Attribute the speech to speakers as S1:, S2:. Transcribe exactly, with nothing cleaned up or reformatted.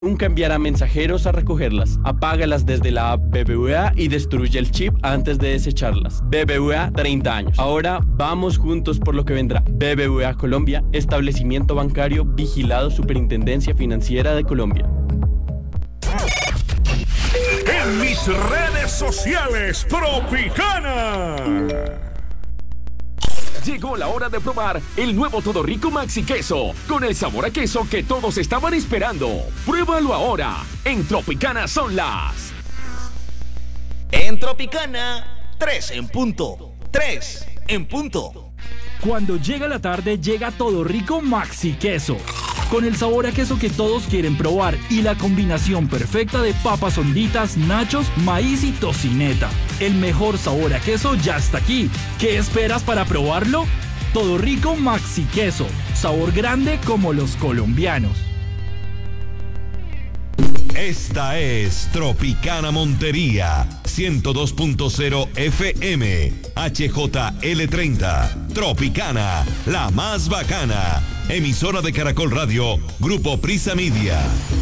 S1: Nunca enviará mensajeros a recogerlas. Apágalas desde la app B B V A y destruye el chip antes de desecharlas. B B V A, treinta años. Ahora vamos juntos por lo que vendrá. B B V A Colombia, establecimiento bancario vigilado Superintendencia Financiera de Colombia.
S2: En mis redes sociales, Tropicana.
S3: Llegó la hora de probar el nuevo Todo Rico Maxi Queso, con el sabor a queso que todos estaban esperando. Pruébalo ahora. En Tropicana son las...
S4: En Tropicana, tres en punto. tres en punto.
S5: Cuando llega la tarde, llega Todo Rico Maxi Queso, con el sabor a queso que todos quieren probar y la combinación perfecta de papas honditas, nachos, maíz y tocineta. El mejor sabor a queso ya está aquí. ¿Qué esperas para probarlo? Todo Rico Maxi Queso, sabor grande como los colombianos.
S6: Esta es Tropicana Montería, ciento dos punto cero F M, H J L treinta. Tropicana, la más bacana. Emisora de Caracol Radio, Grupo Prisa Media.